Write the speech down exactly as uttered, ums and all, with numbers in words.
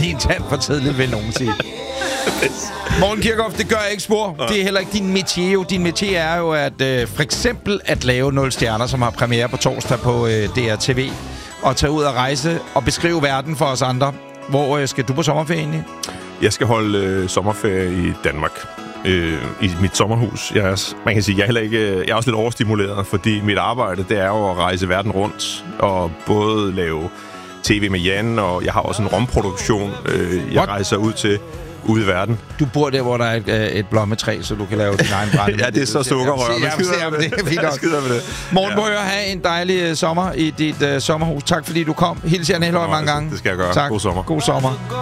din tand for tidligt, vil nogen sige. Morten Kirchhoff, det gør jeg ikke spor. Ja. Det er heller ikke din métier. Din métier er jo at øh, for eksempel at lave nul stjerner, som har premiere på torsdag på øh, D R T V, og tage ud og rejse og beskrive verden for os andre. Hvor øh, skal du på sommerferie egentlig? Jeg skal holde øh, sommerferie i Danmark. Øh, I mit sommerhus. Jeg er, man kan sige, jeg er heller ikke, jeg er også lidt overstimuleret, fordi mit arbejde, det er jo at rejse verden rundt og både lave tv med Jan, og jeg har også en romproduktion, øh, jeg What? rejser ud til ude i verden. Du bor der, hvor der er et, et blommetræ, så du kan lave din egen brænde. Ja, det er så sukkerrør. Jeg skider med det. Fint nok. Morten, må jeg have en dejlig uh, sommer i dit uh, sommerhus. Tak fordi du kom. Hils jer Nielhøj mange gange. Det skal jeg gøre. Tak. God sommer. God sommer.